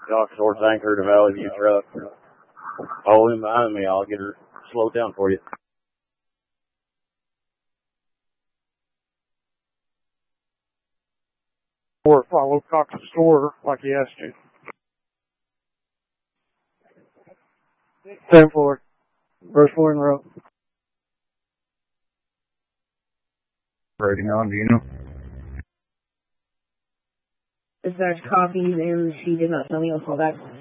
Dock Source Anchor to Valley View truck. Follow him behind me. I'll get her slowed down for you. Or follow Cox's store like he asked you. 10-4. First floor in the row. Rating on, do you know? There's copies and she did not tell me. I'll call back.